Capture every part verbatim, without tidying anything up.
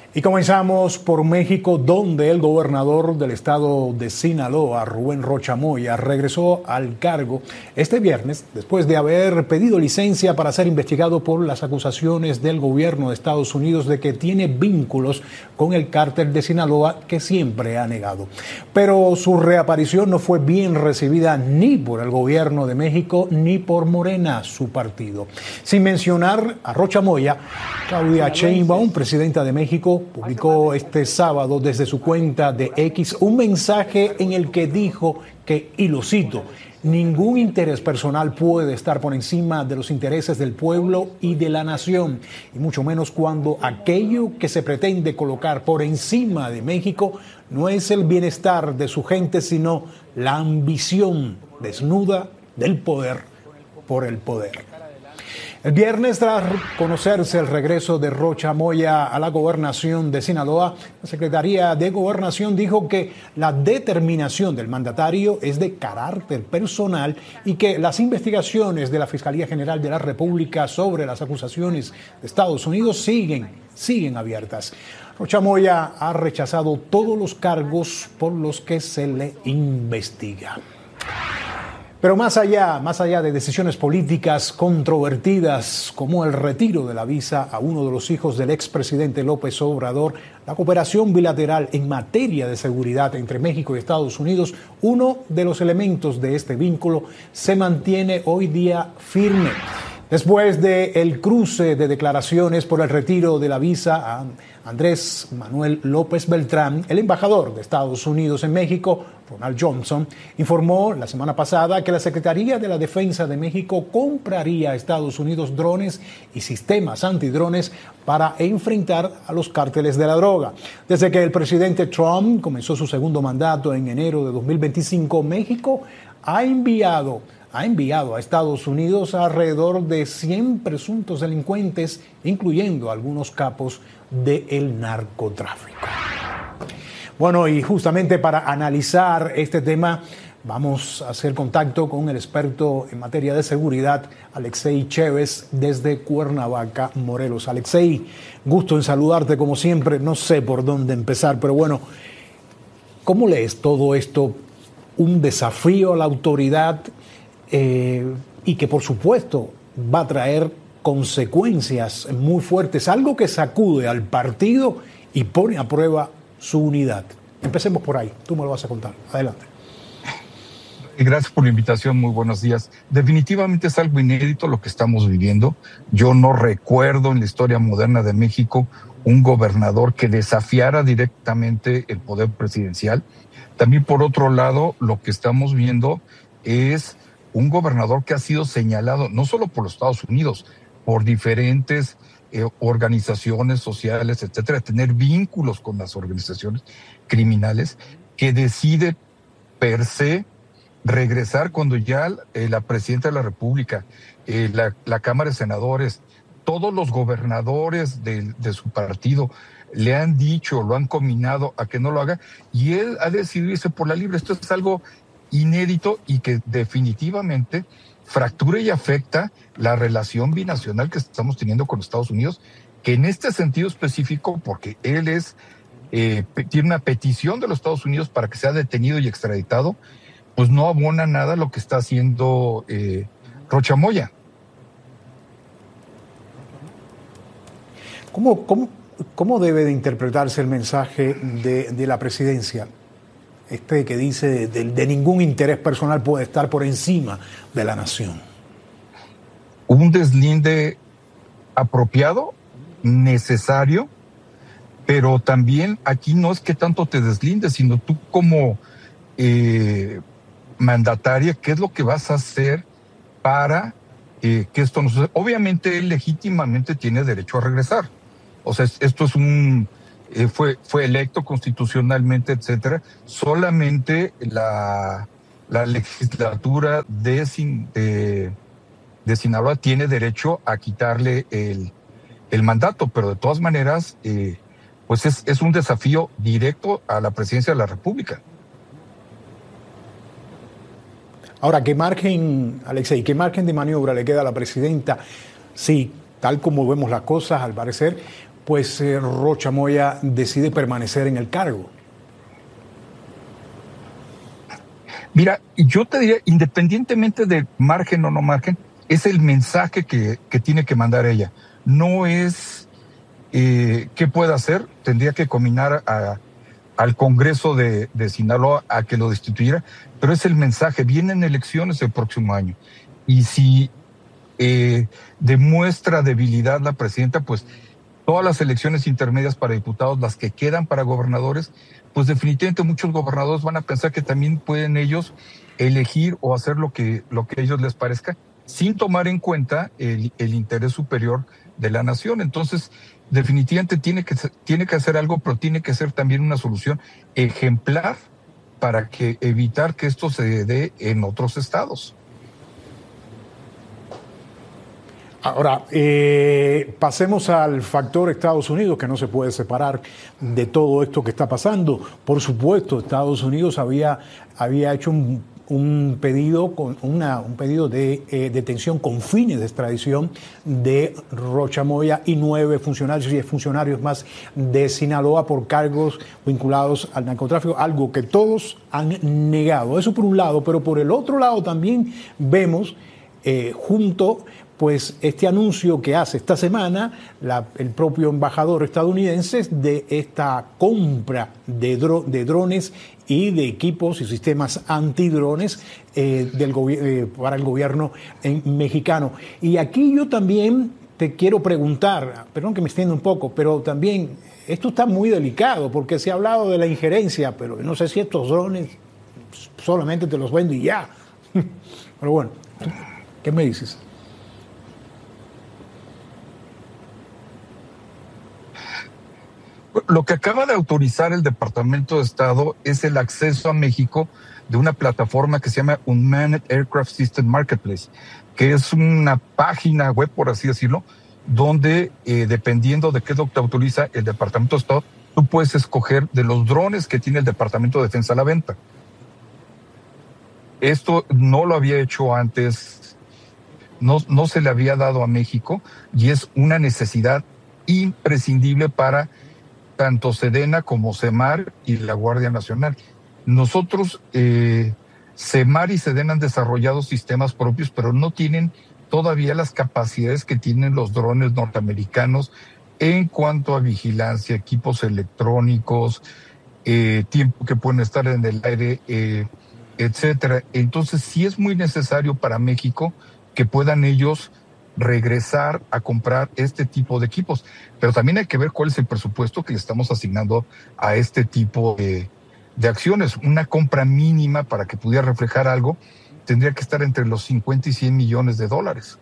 Y comenzamos por México, donde el gobernador del estado de Sinaloa, Rubén Rocha Moya, regresó al cargo este viernes después de haber pedido licencia para ser investigado por las acusaciones del gobierno de Estados Unidos de que tiene vínculos con el cártel de Sinaloa, que siempre ha negado. Pero su reaparición no fue bien recibida ni por el gobierno de México ni por Morena, su partido. Sin mencionar a Rocha Moya, Claudia Sheinbaum, presidenta de México, publicó este sábado desde su cuenta de X un mensaje en el que dijo que, y lo cito, ningún interés personal puede estar por encima de los intereses del pueblo y de la nación, y mucho menos cuando aquello que se pretende colocar por encima de México no es el bienestar de su gente, sino la ambición desnuda del poder por el poder. El viernes, tras conocerse el regreso de Rocha Moya a la gobernación de Sinaloa, la Secretaría de Gobernación dijo que la determinación del mandatario es de carácter personal y que las investigaciones de la Fiscalía General de la República sobre las acusaciones de Estados Unidos siguen, siguen abiertas. Rocha Moya ha rechazado todos los cargos por los que se le investiga. Pero más allá, más allá de decisiones políticas controvertidas como el retiro de la visa a uno de los hijos del expresidente López Obrador, la cooperación bilateral en materia de seguridad entre México y Estados Unidos, uno de los elementos de este vínculo, se mantiene hoy día firme. Después del cruce de declaraciones por el retiro de la visa a Andrés Manuel López Beltrán, el embajador de Estados Unidos en México, Ronald Johnson, informó la semana pasada que la Secretaría de la Defensa de México compraría a Estados Unidos drones y sistemas antidrones para enfrentar a los cárteles de la droga. Desde que el presidente Trump comenzó su segundo mandato en enero de dos mil veinticinco, México ha enviado ha enviado a Estados Unidos a alrededor de cien presuntos delincuentes, incluyendo algunos capos del narcotráfico. Bueno, y justamente para analizar este tema, vamos a hacer contacto con el experto en materia de seguridad, Alexei Chévez, desde Cuernavaca, Morelos. Alexei, gusto en saludarte como siempre. No sé por dónde empezar, pero bueno, ¿cómo lees todo esto? ¿Un desafío a la autoridad? Eh, y que por supuesto va a traer consecuencias muy fuertes, algo que sacude al partido y pone a prueba su unidad. Empecemos por ahí, tú me lo vas a contar. Adelante. Gracias por la invitación, muy buenos días. Definitivamente es algo inédito lo que estamos viviendo. Yo no recuerdo en la historia moderna de México un gobernador que desafiara directamente el poder presidencial. También, por otro lado, lo que estamos viendo es un gobernador que ha sido señalado no solo por los Estados Unidos, por diferentes eh, organizaciones sociales, etcétera, tener vínculos con las organizaciones criminales, que decide per se regresar cuando ya eh, la presidenta de la República, eh, la, la Cámara de Senadores, todos los gobernadores de, de su partido le han dicho, lo han combinado a que no lo haga, y él ha decidido irse por la libre. Esto es algo inédito y que definitivamente fractura y afecta la relación binacional que estamos teniendo con Estados Unidos, que en este sentido específico, porque él es eh, tiene una petición de los Estados Unidos para que sea detenido y extraditado, pues no abona nada lo que está haciendo eh, Rocha Moya. ¿Cómo, cómo, cómo debe de interpretarse el mensaje de, de la presidencia? Este que dice de, de ningún interés personal puede estar por encima de la nación. Un deslinde apropiado, necesario, pero también aquí no es que tanto te deslindes, sino tú como eh, mandataria, ¿qué es lo que vas a hacer para eh, que esto no suceda? Obviamente él legítimamente tiene derecho a regresar. O sea, esto es un... Eh, fue, fue electo constitucionalmente, etcétera. Solamente la, la legislatura de, de, de Sinaloa tiene derecho a quitarle el, el mandato, pero de todas maneras, eh, pues es, es un desafío directo a la presidencia de la República. Ahora, ¿qué margen, Alexei, qué margen de maniobra le queda a la presidenta? Sí, tal como vemos las cosas, al parecer, pues eh, Rocha Moya decide permanecer en el cargo. Mira, yo te diría, independientemente de margen o no margen, es el mensaje que, que tiene que mandar ella. No es eh, qué puede hacer, tendría que combinar a, al Congreso de, de Sinaloa a que lo destituyera, pero es el mensaje. Vienen elecciones el próximo año. Y si eh, demuestra debilidad la presidenta, pues todas las elecciones intermedias para diputados, las que quedan para gobernadores, pues definitivamente muchos gobernadores van a pensar que también pueden ellos elegir o hacer lo que, lo que a ellos les parezca, sin tomar en cuenta el, el interés superior de la nación. Entonces, definitivamente tiene que, tiene que hacer algo, pero tiene que ser también una solución ejemplar para que evitar que esto se dé en otros estados. Ahora, eh, pasemos al factor Estados Unidos, que no se puede separar de todo esto que está pasando. Por supuesto, Estados Unidos había, había hecho un, un pedido con una, un pedido de eh, detención con fines de extradición de Rocha Moya y nueve funcionarios y funcionarios más de Sinaloa por cargos vinculados al narcotráfico, algo que todos han negado. Eso por un lado, pero por el otro lado también vemos eh, junto... pues este anuncio que hace esta semana la, el propio embajador estadounidense de esta compra de, dro, de drones y de equipos y sistemas antidrones eh, del eh, para el gobierno en, mexicano. Y aquí yo también te quiero preguntar, perdón que me extienda un poco, pero también esto está muy delicado porque se ha hablado de la injerencia, pero no sé si estos drones solamente te los vendo y ya. Pero bueno, ¿qué me dices? Lo que acaba de autorizar el Departamento de Estado es el acceso a México de una plataforma que se llama Unmanned Aircraft System Marketplace, que es una página web, por así decirlo, donde eh, dependiendo de qué es lo que te autoriza el Departamento de Estado, tú puedes escoger de los drones que tiene el Departamento de Defensa a la venta. Esto no lo había hecho antes, no, no se le había dado a México y es una necesidad imprescindible para tanto Sedena como Semar y la Guardia Nacional. Nosotros, eh, Semar y Sedena han desarrollado sistemas propios, pero no tienen todavía las capacidades que tienen los drones norteamericanos en cuanto a vigilancia, equipos electrónicos, eh, tiempo que pueden estar en el aire, eh, etcétera. Entonces, sí es muy necesario para México que puedan ellos regresar a comprar este tipo de equipos. Pero también hay que ver cuál es el presupuesto que le estamos asignando a este tipo de, de acciones. Una compra mínima para que pudiera reflejar algo tendría que estar entre los cincuenta y cien millones de dólares.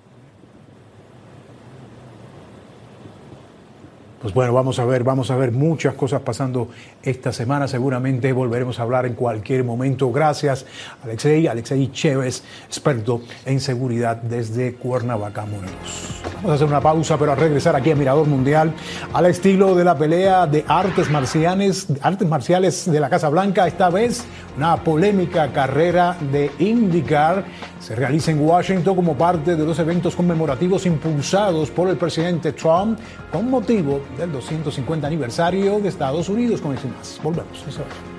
Pues bueno, vamos a ver, vamos a ver muchas cosas pasando esta semana. Seguramente volveremos a hablar en cualquier momento. Gracias, Alexei, Alexei Chévez, experto en seguridad desde Cuernavaca, Morelos. Vamos a hacer una pausa, pero a regresar aquí a Mirador Mundial, al estilo de la pelea de artes marciales, artes marciales de la Casa Blanca. Esta vez, una polémica carrera de IndyCar se realiza en Washington como parte de los eventos conmemorativos impulsados por el presidente Trump con motivo del doscientos cincuenta aniversario de Estados Unidos. Con eso y más, volvemos. Eso es.